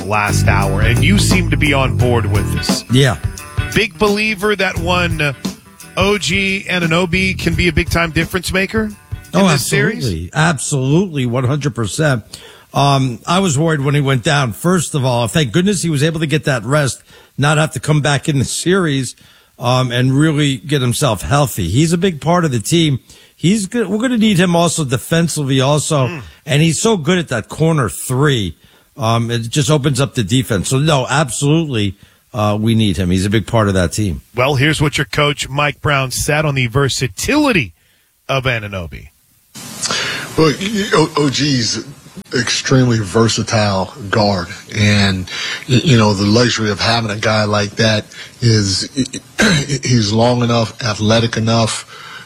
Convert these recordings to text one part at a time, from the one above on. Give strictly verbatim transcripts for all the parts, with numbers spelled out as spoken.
last hour, and you seem to be on board with this. Yeah. Big believer that one uh, O G Anunoby can be a big-time difference maker in oh, this absolutely. series? Absolutely, one hundred percent. Um, I was worried when he went down. First of all, thank goodness he was able to get that rest, not have to come back in the series, um, and really get himself healthy. He's a big part of the team. He's good. We're going to need him also defensively also, mm. and he's so good at that corner three. Um, it just opens up the defense. So no, absolutely, uh, we need him. He's a big part of that team. Well, here's what your coach Mike Brown said on the versatility of Anunoby. Well, O G's extremely versatile guard, and you know the luxury of having a guy like that is he's long enough, athletic enough,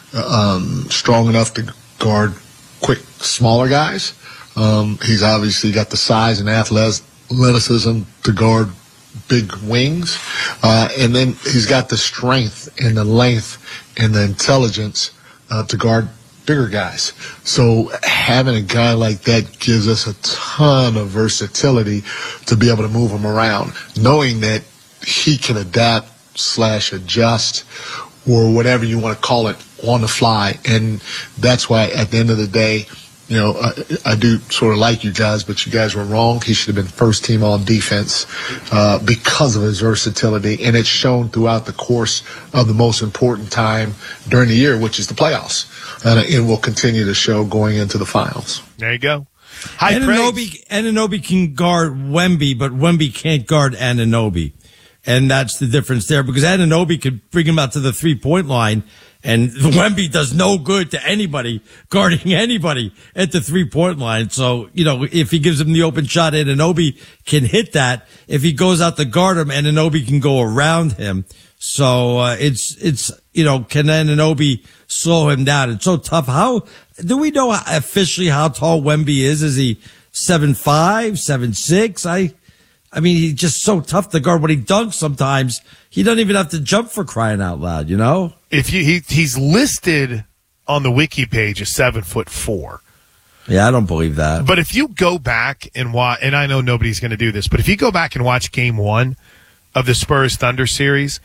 um, strong enough to guard quick, smaller guys. Um, he's obviously got the size and athleticism to guard big wings, uh, and then he's got the strength and the length and the intelligence uh, to guard bigger guys. So having a guy like that gives us a ton of versatility to be able to move him around, knowing that he can adapt slash adjust or whatever you want to call it on the fly. And that's why at the end of the day, you know, I, I do sort of like you guys, but you guys were wrong. He should have been first team all defense uh, because of his versatility, and it's shown throughout the course of the most important time during the year, which is the playoffs, and it will continue to show going into the finals. There you go. High Anunoby, Anunoby can guard Wemby, but Wemby can't guard Anunoby, and that's the difference there because Anunoby could bring him out to the three-point line. And Wemby does no good to anybody guarding anybody at the three-point line. So, you know, if he gives him the open shot, Anunoby can hit that. If he goes out to guard him, Anunoby can go around him. So, uh, it's, it's, you know, can Anunoby slow him down? It's so tough. How, do we know officially how tall Wemby is? Is he seven five, seven six? I, I mean, he's just so tough to guard. When he dunks sometimes, he doesn't even have to jump for crying out loud, you know? If you, he, he's listed on the wiki page as seven foot four. Yeah, I don't believe that. But if you go back and watch, and I know nobody's going to do this, but if you go back and watch game one of the Spurs Thunder series,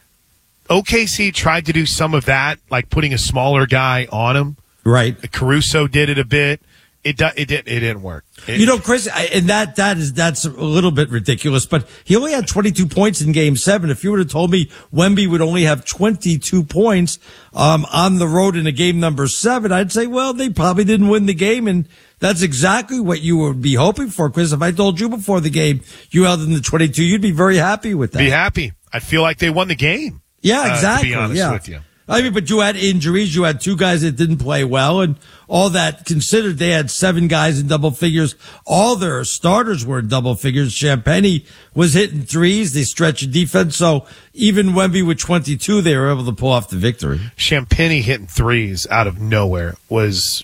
O K C tried to do some of that, like putting a smaller guy on him. Right. Caruso did it a bit. It it didn't it didn't work. It, you know, Chris, I, and that that is that's a little bit ridiculous. But he only had twenty-two points in Game Seven. If you would have told me Wemby would only have twenty-two points um, on the road in a game number seven, I'd say, well, they probably didn't win the game, and that's exactly what you would be hoping for, Chris. If I told you before the game you held in the twenty-two, you'd be very happy with that. Be happy. I'd feel like they won the game. Yeah, exactly. Uh, to be honest yeah. with you. I mean, but you had injuries. You had two guys that didn't play well, and all that considered, they had seven guys in double figures. All their starters were in double figures. Champagnie was hitting threes. They stretched defense. So even Wemby with twenty-two, they were able to pull off the victory. Champagnie hitting threes out of nowhere was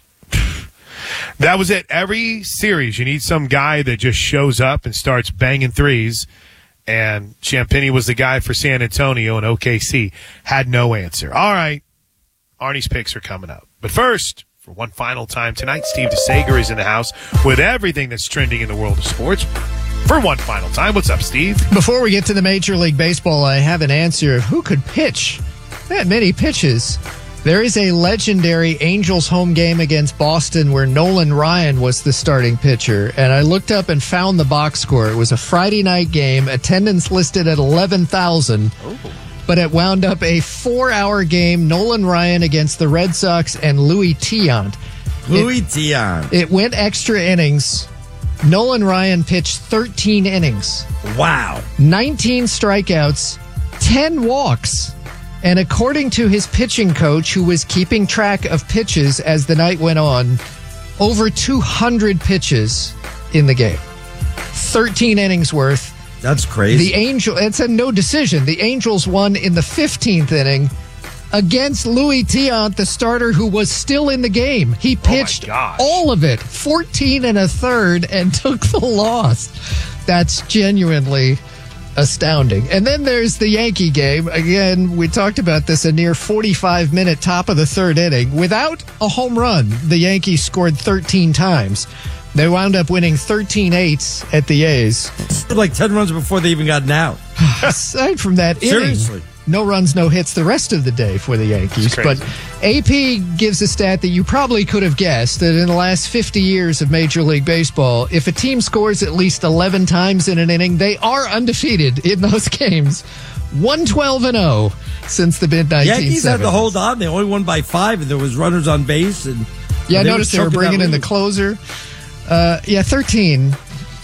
that was it. Every series, you need some guy that just shows up and starts banging threes. And Champagnie was the guy for San Antonio, and O K C had no answer. All right, Arnie's picks are coming up. But first, for one final time tonight, Steve DeSager is in the house with everything that's trending in the world of sports. For one final time, what's up, Steve? Before we get to the Major League Baseball, I have an answer of who could pitch that many pitches. There is a legendary Angels home game against Boston where Nolan Ryan was the starting pitcher, and I looked up and found the box score. It was a Friday night game, attendance listed at eleven thousand, oh. But it wound up a four-hour game, Nolan Ryan against the Red Sox and Louis Tiant. Louis it, Tiant. It went extra innings. Nolan Ryan pitched thirteen innings. Wow. nineteen strikeouts, ten walks. And according to his pitching coach, who was keeping track of pitches as the night went on, over two hundred pitches in the game. thirteen innings worth. That's crazy. The Angel, it's a no decision. The Angels won in the fifteenth inning against Louis Tiant, the starter who was still in the game. He pitched oh all of it, fourteen and a third, and took the loss. That's genuinely astounding. And then there's the Yankee game. Again, we talked about this, a near forty-five minute top of the third inning. Without a home run, the Yankees scored thirteen times. They wound up winning thirteen eight at the A's. Like ten runs before they even got out. Aside from that inning, Seriously. no runs, no hits the rest of the day for the Yankees. But A P gives a stat that you probably could have guessed, that in the last fifty years of Major League Baseball, if a team scores at least eleven times in an inning, they are undefeated in those games. one twelve and oh since the mid nineteen seventies. Yankees had to hold on. They only won by five, and there was runners on base. And Yeah, I and noticed they were bringing in the closer. Uh, yeah, thirteen.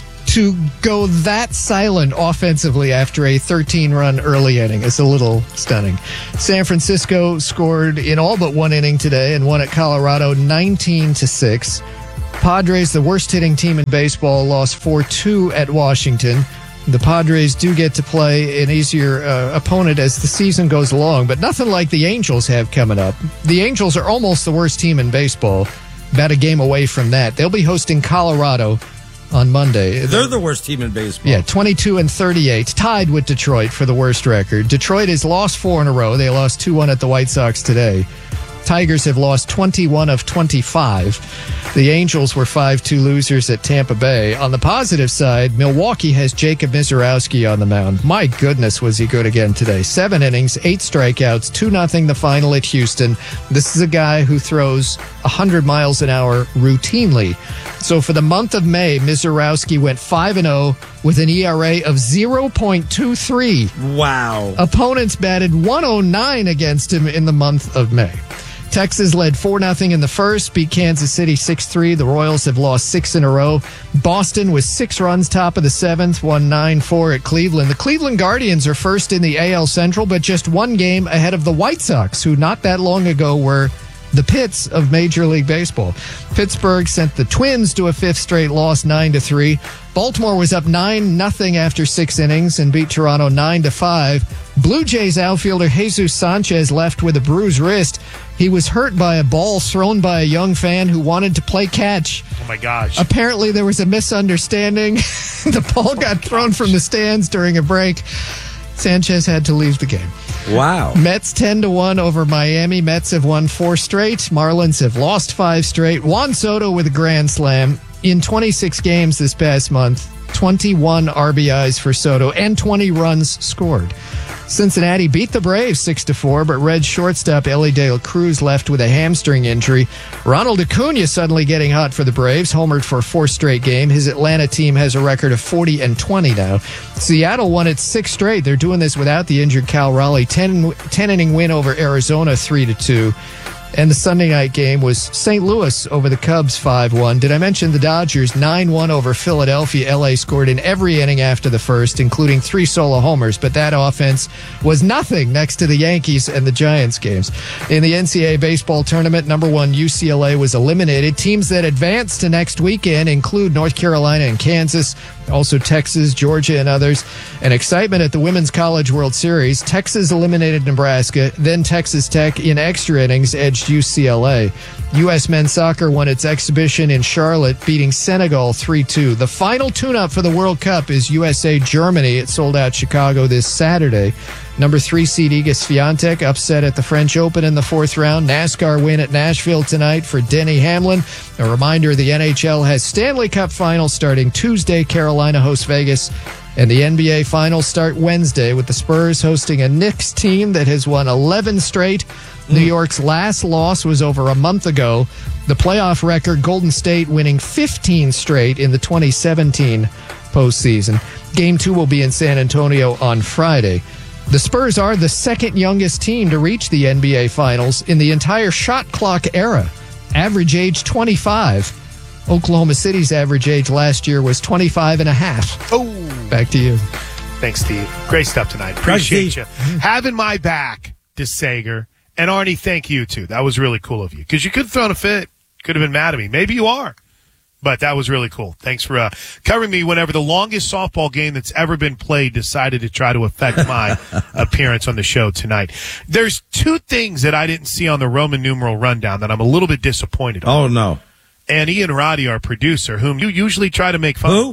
To go that silent offensively after a thirteen-run early inning is a little stunning. San Francisco scored in all but one inning today and won at Colorado nineteen to six. Padres, the worst-hitting team in baseball, lost four two at Washington. The Padres do get to play an easier uh, opponent as the season goes along, but nothing like the Angels have coming up. The Angels are almost the worst team in baseball, about a game away from that. They'll be hosting Colorado on Monday. They're the worst team in baseball. Yeah, twenty-two and thirty-eight, tied with Detroit for the worst record. Detroit has lost four in a row. They lost two one at the White Sox today. Tigers have lost twenty-one of twenty-five. The Angels were five two losers at Tampa Bay. On the positive side, Milwaukee has Jacob Misiorowski on the mound. My goodness, was he good again today. Seven innings, eight strikeouts, two nothing the final at Houston. This is a guy who throws one hundred miles an hour routinely. So for the month of May, Misiorowski went five and oh with an E R A of zero point two three. Wow. Opponents batted one oh nine against him in the month of May. Texas led four nothing in the first, beat Kansas City six three. The Royals have lost six in a row. Boston was six runs top of the seventh, won nine four at Cleveland. The Cleveland Guardians are first in the A L Central, but just one game ahead of the White Sox, who not that long ago were the Pits of Major League Baseball. Pittsburgh sent the Twins to a fifth straight loss, nine to three. Baltimore was up nine nothing after six innings and beat Toronto nine to five. Blue Jays outfielder Jesus Sanchez left with a bruised wrist. He was hurt by a ball thrown by a young fan who wanted to play catch. Oh, my gosh. Apparently, there was a misunderstanding. The ball got thrown from the stands during a break. Sanchez had to leave the game. Wow. Mets ten to one over Miami. Mets have won four straight. Marlins have lost five straight. Juan Soto with a grand slam. In twenty-six games this past month, twenty-one R B Is for Soto and twenty runs scored. Cincinnati beat the Braves six to four, but Reds shortstop Ellie De La Cruz left with a hamstring injury. Ronald Acuna suddenly getting hot for the Braves, homered for a fourth straight game. His Atlanta team has a record of forty and twenty now. Seattle won its sixth straight. They're doing this without the injured Cal Raleigh. ten, ten inning win over Arizona, three to two. And the Sunday night game was Saint Louis over the Cubs five one. Did I mention the Dodgers nine one over Philadelphia? L A scored in every inning after the first, including three solo homers, but that offense was nothing next to the Yankees and the Giants games. In the N C double A baseball tournament, number one U C L A was eliminated. Teams that advance to next weekend include North Carolina and Kansas, also Texas, Georgia, and others. And excitement at the Women's College World Series. Texas eliminated Nebraska, then Texas Tech in extra innings edged U C L A. U S men's soccer won its exhibition in Charlotte, beating Senegal three two. The final tune-up for the World Cup is U S A Germany. It sold out Chicago this Saturday. Number three seed Iga Swiatek upset at the French Open in the fourth round. NASCAR win at Nashville tonight for Denny Hamlin. A reminder, the N H L has Stanley Cup finals starting Tuesday. Carolina hosts Vegas. And the N B A finals start Wednesday with the Spurs hosting a Knicks team that has won eleven straight. New York's last loss was over a month ago. The playoff record, Golden State winning fifteen straight in the twenty seventeen postseason. Game two will be in San Antonio on Friday. The Spurs are the second youngest team to reach the N B A Finals in the entire shot clock era. Average age twenty-five. Oklahoma City's average age last year was twenty-five and a half. Oh. Back to you. Thanks, Steve. Great stuff tonight. Appreciate you. Having my back, DeSager. And Arnie, thank you, too. That was really cool of you. Because you could have thrown a fit. Could have been mad at me. Maybe you are. But that was really cool. Thanks for uh, covering me whenever the longest softball game that's ever been played decided to try to affect my appearance on the show tonight. There's two things that I didn't see on the Roman numeral rundown that I'm a little bit disappointed on. Oh, no. And Ian Roddy, our producer, whom you usually try to make fun Who? of.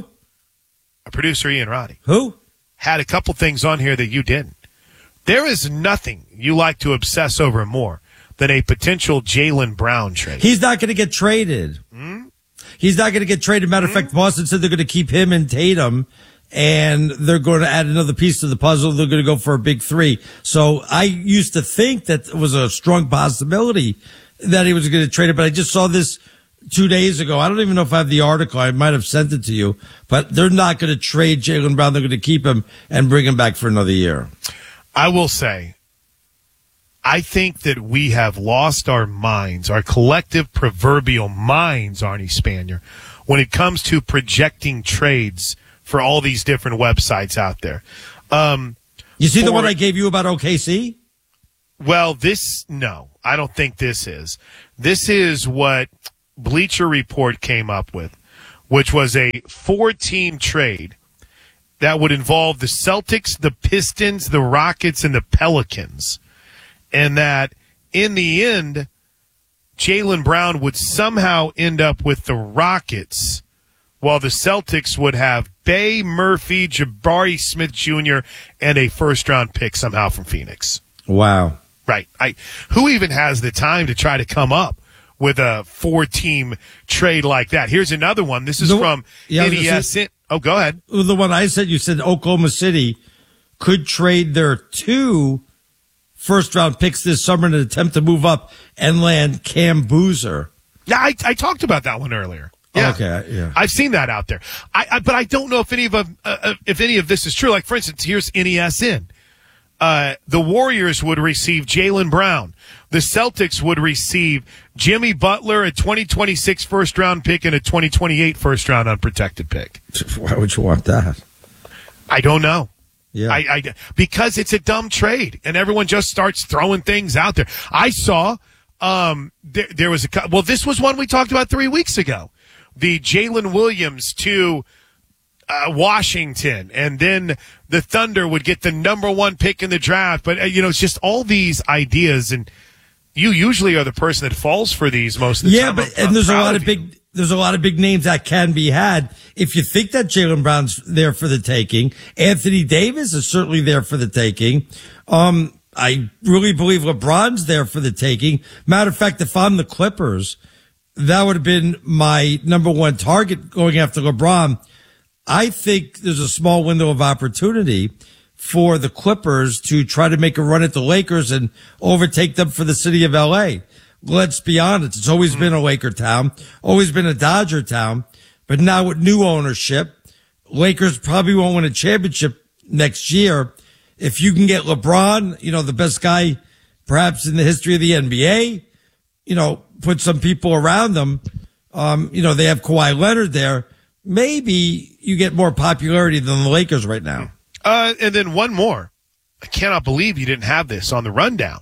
Our producer, Ian Roddy. Who? Had a couple things on here that you didn't. There is nothing you like to obsess over more than a potential Jaylen Brown trade. He's not going to get traded. Hmm? He's not going to get traded. Matter of fact, Boston said they're going to keep him and Tatum, and they're going to add another piece to the puzzle. They're going to go for a big three. So I used to think that it was a strong possibility that he was going to trade it, but I just saw this two days ago. I don't even know if I have the article. I might have sent it to you, but they're not going to trade Jaylen Brown. They're going to keep him and bring him back for another year. I will say, I think that we have lost our minds, our collective proverbial minds, Arnie Spanier, when it comes to projecting trades for all these different websites out there. Um, you see for, the one I gave you about O K C? Well, this, no, I don't think this is. This is what Bleacher Report came up with, which was a four-team trade that would involve the Celtics, the Pistons, the Rockets, and the Pelicans. And that, in the end, Jaylen Brown would somehow end up with the Rockets, while the Celtics would have Bay, Murphy, Jabari Smith Junior, and a first-round pick somehow from Phoenix. Wow. Right. I, who even has the time to try to come up with a four-team trade like that? Here's another one. This is the, from yeah, N E S. Say, oh, go ahead. The one I said, you said Oklahoma City could trade their two first-round picks this summer in an attempt to move up and land Cam Boozer. Yeah, I, I talked about that one earlier. Yeah. Okay, yeah. I've seen that out there. I, I but I don't know if any of uh, uh, if any of this is true. Like, for instance, here's N E S N. Uh, the Warriors would receive Jaylen Brown. The Celtics would receive Jimmy Butler, a twenty twenty-six first-round pick, and a twenty twenty-eight first-round unprotected pick. Why would you want that? I don't know. Yeah, I, I, because it's a dumb trade, and everyone just starts throwing things out there. I saw um, there, there was a – well, this was one we talked about three weeks ago. The Jalen Williams to uh, Washington, and then the Thunder would get the number one pick in the draft. But, uh, you know, it's just all these ideas, and you usually are the person that falls for these most of the yeah, time. Yeah, but and I'm there's a lot of of big – there's a lot of big names that can be had. If you think that Jaylen Brown's there for the taking, Anthony Davis is certainly there for the taking. Um, I really believe LeBron's there for the taking. Matter of fact, if I'm the Clippers, that would have been my number one target going after LeBron. I think there's a small window of opportunity for the Clippers to try to make a run at the Lakers and overtake them for the city of L A. Let's be honest. It's always been a Laker town, always been a Dodger town, but now with new ownership, Lakers probably won't win a championship next year. If you can get LeBron, you know, the best guy perhaps in the history of the N B A, you know, put some people around them. Um, you know, they have Kawhi Leonard there. Maybe you get more popularity than the Lakers right now. Uh, and then one more. I cannot believe you didn't have this on the rundown.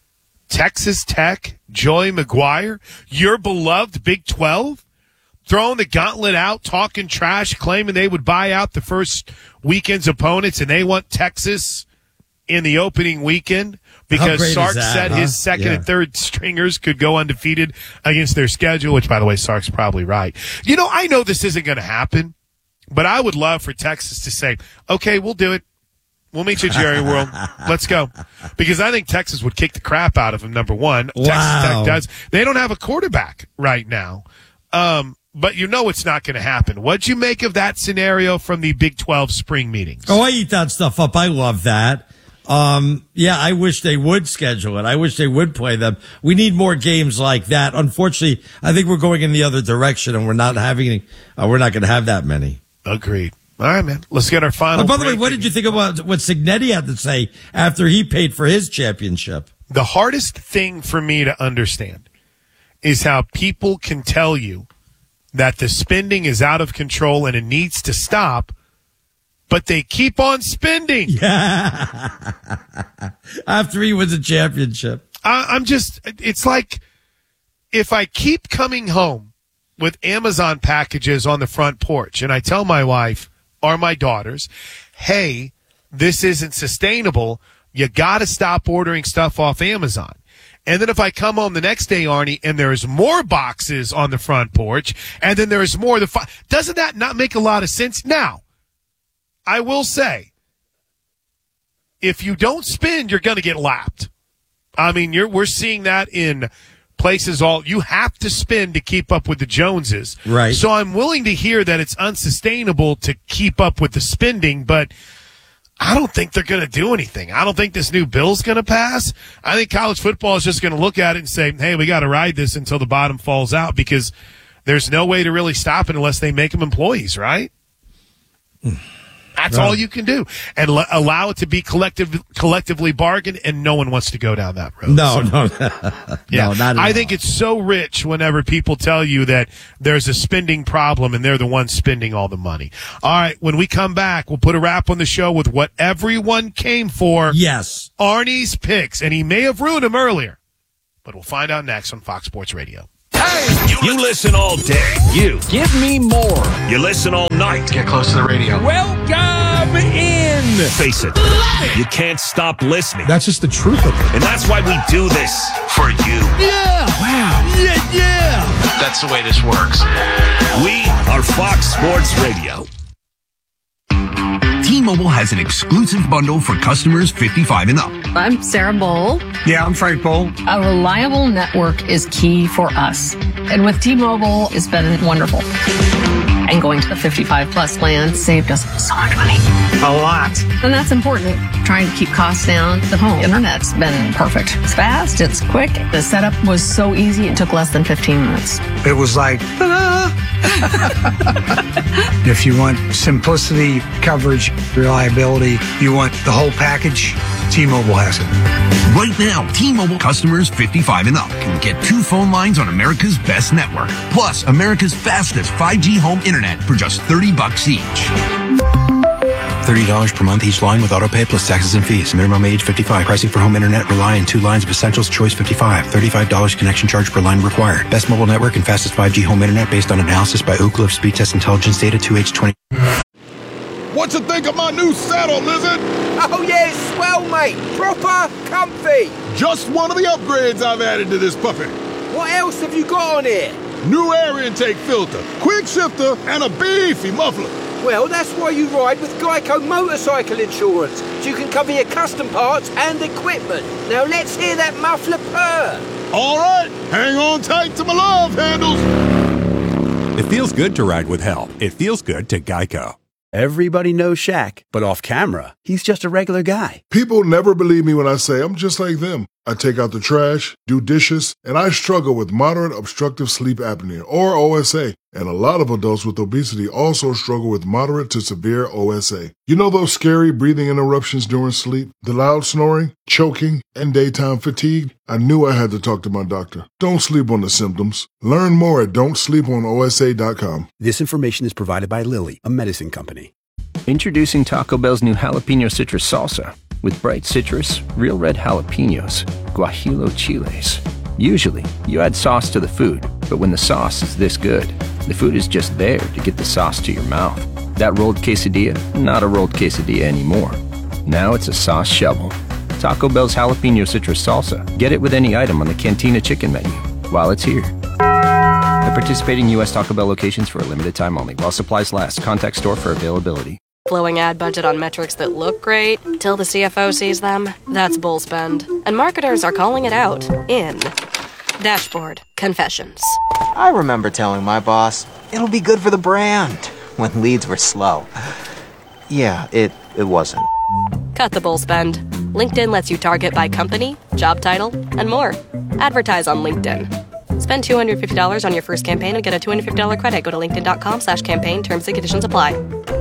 Texas Tech, Joey McGuire, your beloved Big twelve, throwing the gauntlet out, talking trash, claiming they would buy out the first weekend's opponents, and they want Texas in the opening weekend because Sark that, said huh? his second yeah. and third stringers could go undefeated against their schedule, which, by the way, Sark's probably right. You know, I know this isn't going to happen, but I would love for Texas to say, okay, we'll do it. We'll meet you at Jerry World. Let's go. Because I think Texas would kick the crap out of them, number one. Wow. Texas Tech does. They don't have a quarterback right now. Um, but you know it's not going to happen. What'd you make of that scenario from the Big twelve spring meetings? Oh, I eat that stuff up. I love that. Um, yeah, I wish they would schedule it. I wish they would play them. We need more games like that. Unfortunately, I think we're going in the other direction, and we're not having any, uh, we're not going to have that many. Agreed. All right, man. Let's get our final. Oh, by the way, break. what did you think about what Signetti had to say after he paid for his championship? The hardest thing for me to understand is how people can tell you that the spending is out of control and it needs to stop, but they keep on spending. Yeah. After he wins a championship. I, I'm just, it's like if I keep coming home with Amazon packages on the front porch and I tell my wife or my daughters, hey, this isn't sustainable. You got to stop ordering stuff off Amazon. And then if I come home the next day, Arnie, and there's more boxes on the front porch, and then there's more, the fi- doesn't that not make a lot of sense? Now, I will say, if you don't spend, you're going to get lapped. I mean, you're, we're seeing that in places all you have to spend to keep up with the Joneses. Right. So I'm willing to hear that it's unsustainable to keep up with the spending, but I don't think they're going to do anything. I don't think this new bill's going to pass. I think college football is just going to look at it and say, hey, we got to ride this until the bottom falls out, because there's no way to really stop it unless they make them employees, right? That's Right. all you can do. And l- allow it to be collective, collectively bargained, and no one wants to go down that road. No, So, no. yeah. No, not at I all. think it's so rich whenever people tell you that there's a spending problem and they're the ones spending all the money. All right, when we come back, we'll put a wrap on the show with what everyone came for. Yes. Arnie's picks, and he may have ruined them earlier, but we'll find out next on Fox Sports Radio. Hey, you, you listen all day. You give me more. You listen all night. Get close to the radio. Welcome in. Face it, you can't stop listening. That's just the truth of it. And that's why we do this for you. Yeah. Wow. Yeah, yeah. That's the way this works. We are Fox Sports Radio. T-Mobile has an exclusive bundle for customers fifty-five and up. I'm Sarah Bowl. Yeah, I'm Frank Bowl. A reliable network is key for us. And with T-Mobile, it's been wonderful. And going to the fifty-five plus plan saved us so much money. A lot. And that's important. Trying to keep costs down. The home internet's been perfect. It's fast, it's quick. The setup was so easy, it took less than fifteen minutes. It was like, ta-da! If you want simplicity, coverage, reliability, you want the whole package, T-Mobile has it. Right now, T-Mobile customers fifty-five and up can get two phone lines on America's best network, plus America's fastest five G home internet for just thirty bucks each. thirty dollars per month each line with autopay plus taxes and fees. Minimum age fifty-five. Pricing for home internet rely on two lines of Essentials Choice fifty-five. thirty-five dollars connection charge per line required. Best mobile network and fastest five G home internet based on analysis by Oak Cliff Speed Test Intelligence Data two H twenty. What you think of my new saddle, Lizard? Oh yeah, it's swell, mate. Proper comfy. Just one of the upgrades I've added to this puppy. What else have you got on here? New air intake filter, quick shifter, and a beefy muffler. Well, that's why you ride with Geico Motorcycle Insurance, so you can cover your custom parts and equipment. Now let's hear that muffler purr. All right, hang on tight to my love handles. It feels good to ride with help. It feels good to Geico. Everybody knows Shaq, but off camera, he's just a regular guy. People never believe me when I say I'm just like them. I take out the trash, do dishes, and I struggle with moderate obstructive sleep apnea, or O S A. And a lot of adults with obesity also struggle with moderate to severe O S A. You know those scary breathing interruptions during sleep, the loud snoring, choking, and daytime fatigue? I knew I had to talk to my doctor. Don't sleep on the symptoms. Learn more at don't sleep on O S A dot com. This information is provided by Lilly, a medicine company. Introducing Taco Bell's new Jalapeno Citrus Salsa. With bright citrus, real red jalapenos, guajillo chiles. Usually, you add sauce to the food, but when the sauce is this good, the food is just there to get the sauce to your mouth. That rolled quesadilla, not a rolled quesadilla anymore. Now it's a sauce shovel. Taco Bell's Jalapeno Citrus Salsa. Get it with any item on the Cantina Chicken menu while it's here. At participating U S Taco Bell locations for a limited time only. While supplies last. Contact store for availability. Blowing ad budget on metrics that look great till the C F O sees them. That's bull spend. And marketers are calling it out in Dashboard Confessions. I remember telling my boss, it'll be good for the brand, when leads were slow. Yeah, it, it wasn't. Cut the bull spend. LinkedIn lets you target by company, job title, and more. Advertise on LinkedIn. Spend two hundred fifty dollars on your first campaign and get a two hundred fifty dollars credit. Go to linkedin.com slash campaign. Terms and conditions apply.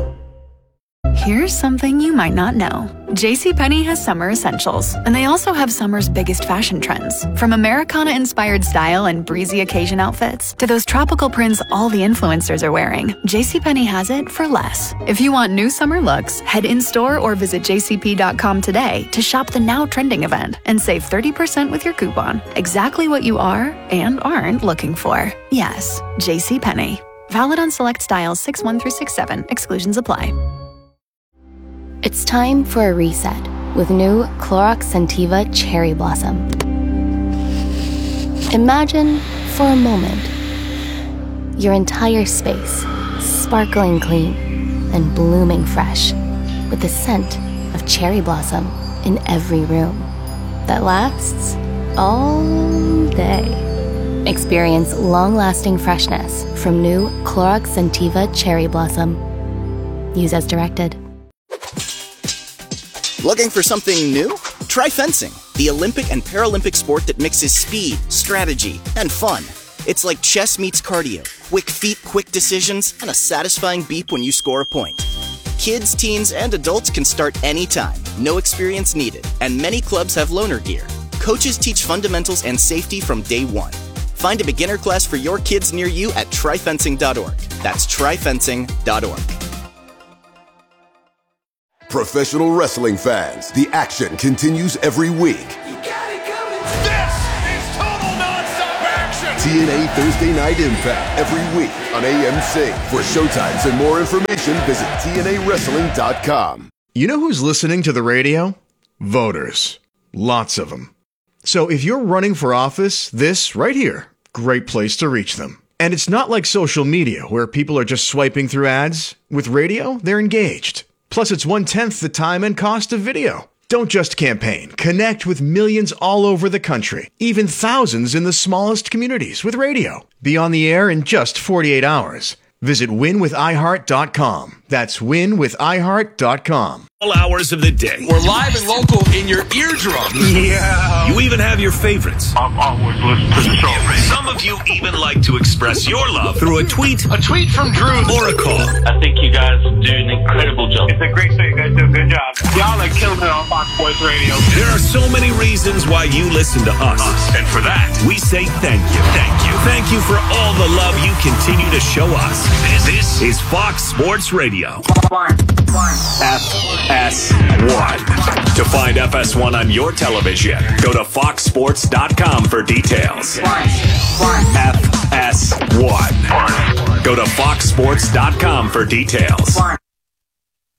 Here's something you might not know. JCPenney has summer essentials, and they also have summer's biggest fashion trends. From Americana-inspired style and breezy occasion outfits to those tropical prints all the influencers are wearing, JCPenney has it for less. If you want new summer looks, head in-store or visit j c p dot com today to shop the now trending event and save thirty percent with your coupon. Exactly what you are and aren't looking for. Yes, JCPenney. Valid on select styles six one through six seven. Exclusions apply. It's time for a reset with new Clorox Scentiva Cherry Blossom. Imagine, for a moment, your entire space sparkling clean and blooming fresh with the scent of cherry blossom in every room that lasts all day. Experience long-lasting freshness from new Clorox Scentiva Cherry Blossom. Use as directed. Looking for something new? Try fencing, the Olympic and Paralympic sport that mixes speed, strategy, and fun. It's like chess meets cardio, quick feet, quick decisions, and a satisfying beep when you score a point. Kids, teens, and adults can start anytime, no experience needed, and many clubs have loaner gear. Coaches teach fundamentals and safety from day one. Find a beginner class for your kids near you at try fencing dot org. That's try fencing dot org. Professional wrestling fans, the action continues every week. T N A Thursday Night Impact every week on A M C. For showtimes and more information, visit T N A wrestling dot com. You know who's listening to the radio? Voters. Lots of them. So if you're running for office, this right here, great place to reach them. And it's not like social media where people are just swiping through ads. With radio, they're engaged. Plus, it's one-tenth the time and cost of video. Don't just campaign. Connect with millions all over the country, even thousands in the smallest communities with radio. Be on the air in just forty-eight hours. Visit win with i heart dot com. That's win with i heart dot com. All hours of the day. We're live and local in your eardrum. Yeah. You even have your favorites. I've always listened to the show. Some of you even like to express your love through a tweet, a tweet from Drew, or a call. I think you guys do an incredible job. It's a great show. You guys do a good job. Y'all are killing it on Fox Sports Radio. There are so many reasons why you listen to us. us. And for that, we say thank you. Thank you. Thank you for all the love you continue to show us. This is Fox Sports Radio. F S one. To find F S one on your television, go to fox sports dot com for details. F S one. Go to fox sports dot com for details.